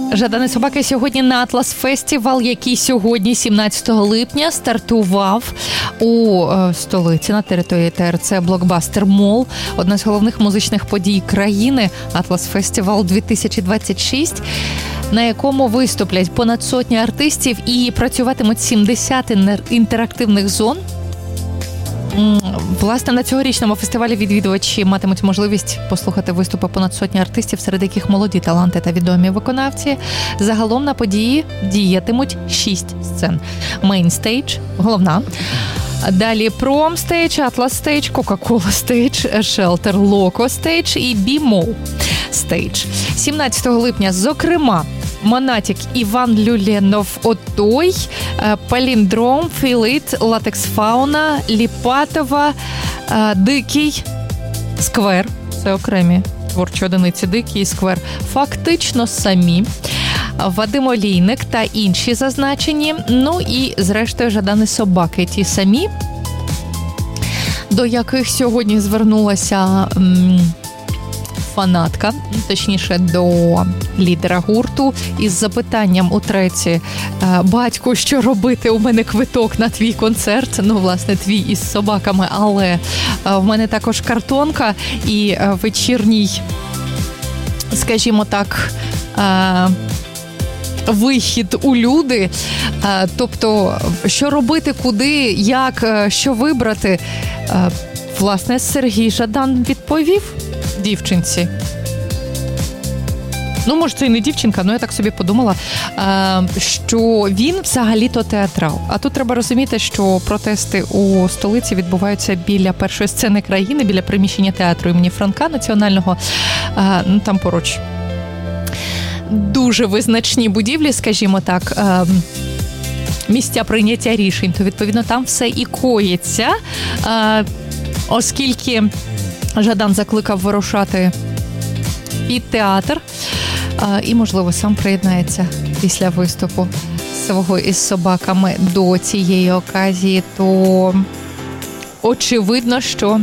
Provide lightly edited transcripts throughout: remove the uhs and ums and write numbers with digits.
Жадани собаки сьогодні на Атлас Фестивал, який сьогодні, 17 липня, стартував у столиці на території ТРЦ Блокбастер Мол. Одна з головних музичних подій країни – Атлас Фестивал 2026, на якому виступлять понад сотні артистів і працюватимуть 70 інтерактивних зон. Власне, на цьогорічному фестивалі відвідувачі матимуть можливість послухати виступи понад сотні артистів, серед яких молоді таланти та відомі виконавці. Загалом на події діятимуть 6 сцен. Main Stage – головна. Далі Prom Stage, Atlas Stage, Coca-Cola Stage, Shelter Loco Stage і B-Mall Stage. 17 липня, зокрема, Монатік, Іван Люленов, Отой, Паліндром, Філіт, Латекс Фауна, Ліпатова, Дикий, Сквер, це окремі творчі одиниці, Дикий і Сквер, фактично самі, Вадим Олійник та інші зазначені, ну і, зрештою, Жадани собаки, ті самі, до яких сьогодні звернулася фанатка, точніше до лідера гурту, із запитанням у треці: «Батько, що робити? У мене квиток на твій концерт». Ну, власне, твій із собаками, але в мене також картонка і вечірній, скажімо так, вихід у люди. Тобто, що робити, куди, як, що вибрати? Власне, Сергій Жадан відповів дівчинці. Ну, може, це і не дівчинка, але я так собі подумала, що він взагалі-то театрал. А тут треба розуміти, що протести у столиці відбуваються біля першої сцени країни, біля приміщення театру імені Франка національного, ну, там поруч дуже визначні будівлі, скажімо так, місця прийняття рішень, то, відповідно, там все і коїться, оскільки Жадан закликав вирушати під театр і, можливо, сам приєднається після виступу свого із собаками до цієї оказії, то очевидно, що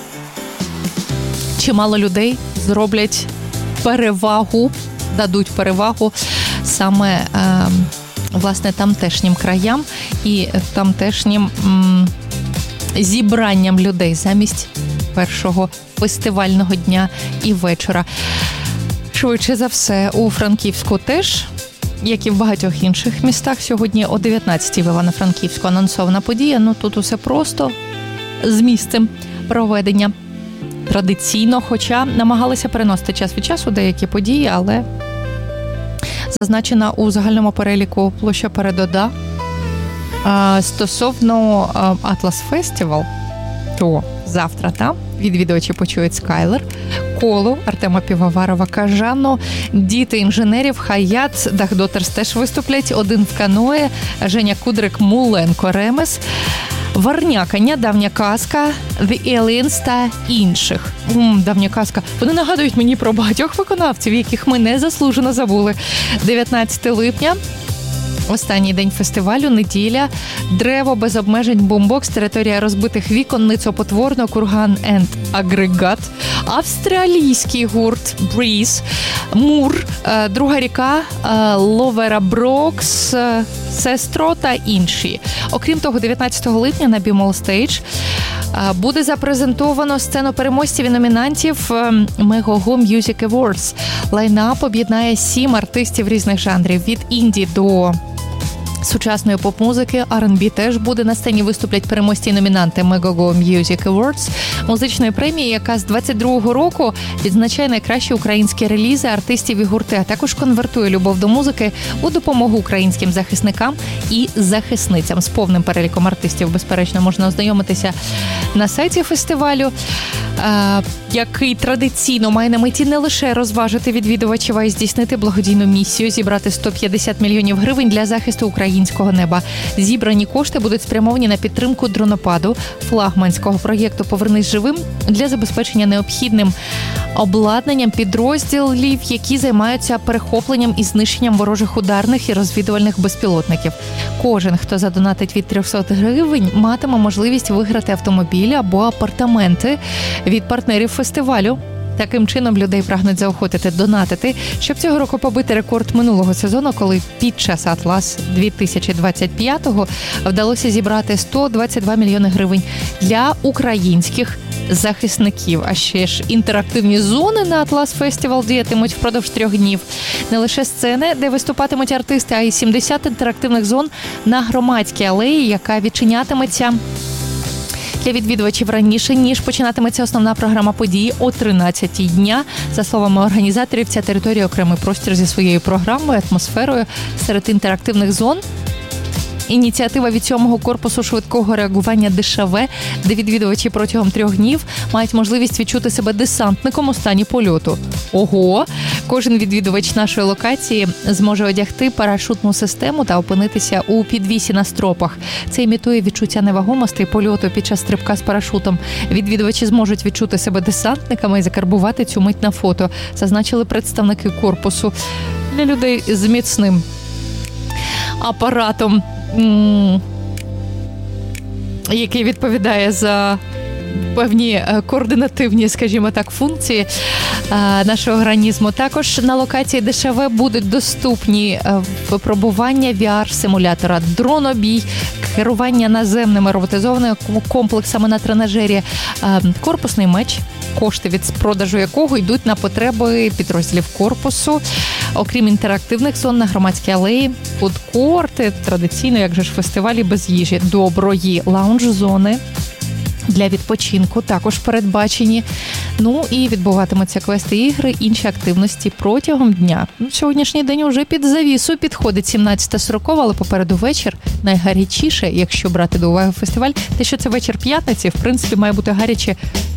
чимало людей зроблять перевагу, дадуть перевагу саме, власне, тамтешнім краям і тамтешнім зібранням людей замість першого фестивального дня і вечора. Швидше за все, у Франківську теж, як і в багатьох інших містах, сьогодні о 19-й в Івано-Франківську анонсована подія. Ну, тут усе просто з місцем проведення традиційно, хоча намагалися переносити час від часу деякі події, але зазначена у загальному переліку площа перед ОДА. Стосовно Атлас Фестивал, то завтра там відвідувачі почують Скайлер, Колу, Артема Півоварова, Кажану, діти інженерів, Хаят, Дахдотерс теж виступлять, Один в каное, Женя Кудрик, Муленко, Ремес, Варнякання, Давня казка, The Aliens та інших. Давня казка. Вони нагадують мені про багатьох виконавців, яких ми незаслужено забули. 19 липня. Останній день фестивалю, неділя, Древо без обмежень, Бумбокс, Територія розбитих вікон, Ницопотворно, Курган енд Агрегат, австралійський гурт Breeze, Мур, Друга ріка, Ловера Брокс, Сестро та інші. Окрім того, 19 липня на B-Mall Stage буде запрезентовано сцену переможців і номінантів Megogo Music Awards. Лайнап об'єднає 7 артистів різних жанрів, від інді до сучасної поп-музики. R&B теж буде. На сцені виступлять переможці і номінанти Megogo Music Awards, музичної премії, яка з 22-го року відзначає найкращі українські релізи артистів і гурти, а також конвертує любов до музики у допомогу українським захисникам і захисницям. З повним переліком артистів, безперечно, можна ознайомитися на сайті фестивалю, який традиційно має на меті не лише розважити відвідувачів, а й здійснити благодійну місію – зібрати 150 мільйонів гривень для захисту українського неба. Зібрані кошти будуть спрямовані на підтримку дронопаду, флагманського проєкту «Повернись живим» для забезпечення необхідним обладнанням підрозділів, які займаються перехопленням і знищенням ворожих ударних і розвідувальних безпілотників. Кожен, хто задонатить від 300 гривень, матиме можливість виграти автомобіль або апартаменти від партнерів фестивалю. Таким чином людей прагнуть заохотити донатити, щоб цього року побити рекорд минулого сезону, коли під час Атлас 2025-го вдалося зібрати 122 мільйони гривень для українських захисників. А ще ж інтерактивні зони на Атлас Фестивал діятимуть впродовж 3 днів. Не лише сцени, де виступатимуть артисти, а й 70 інтерактивних зон на Громадській алеї, яка відчинятиметься для відвідувачів раніше, ніж починатиметься основна програма події о 13-й дня. За словами організаторів, ця територія – окремий простір зі своєю програмою, атмосферою серед інтерактивних зон. Ініціатива від 7-го корпусу швидкого реагування ДШВ, де відвідувачі протягом 3 днів мають можливість відчути себе десантником у стані польоту. Ого! Кожен відвідувач нашої локації зможе одягти парашутну систему та опинитися у підвісі на стропах. Це імітує відчуття невагомості польоту під час стрибка з парашутом. Відвідувачі зможуть відчути себе десантниками і закарбувати цю мить на фото, зазначили представники корпусу. Для людей з міцним апаратом, який відповідає за певні координативні, скажімо так, функції нашого організму. Також на локації ДШВ будуть доступні випробування VR-симулятора, дронобій, керування наземними роботизованими комплексами на тренажері, корпусний меч, кошти від продажу якого йдуть на потреби підрозділів корпусу. Окрім інтерактивних зон на Громадській алеї, фудкорти, традиційно, як же ж, фестивалі без їжі, доброї, лаунж-зони для відпочинку також передбачені. Ну і відбуватимуться квести, ігри, інші активності протягом дня. Сьогоднішній день уже під завісу підходить 17:40, але попереду вечір. Найгарячіше, якщо брати до уваги фестиваль, те, що це вечір п'ятниці, в принципі, має бути гаряче